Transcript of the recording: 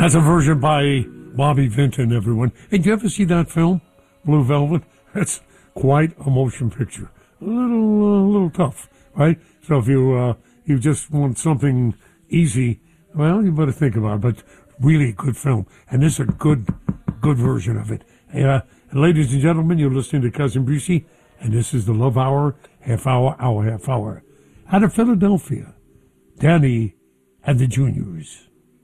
That's a version by Bobby Vinton, everyone. Hey, did you ever see that film, Blue Velvet? That's quite a motion picture. A little tough, right? So if you just want something easy, well, you better think about it. But really good film, and this is a good version of it. Ladies and gentlemen, you're listening to Cousin Brucey, and this is the Love Hour, half hour. Out of Philadelphia, Danny and the Juniors.